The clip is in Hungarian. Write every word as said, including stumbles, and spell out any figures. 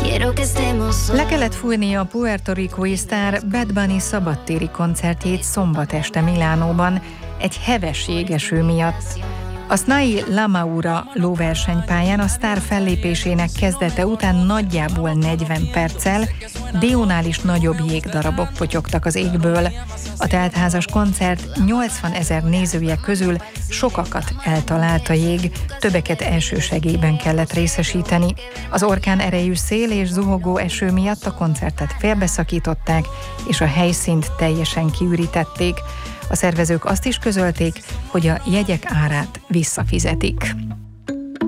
Le kellett fújni a Puerto Ricói sztár Bad Bunny szabadtéri koncertjét szombat este Milánóban egy heves jégeső miatt. A Snai Lamaura lóversenypályán a sztár fellépésének kezdete után nagyjából negyven perccel Diónál is nagyobb jégdarabok potyogtak az égből. A teltházas koncert nyolcvanezer nézője közül sokakat eltalált a jég, többeket elsősegélyben kellett részesíteni. Az orkán erejű szél és zuhogó eső miatt a koncertet félbeszakították, és a helyszínt teljesen kiürítették. A szervezők azt is közölték, hogy a jegyek árát visszafizetik.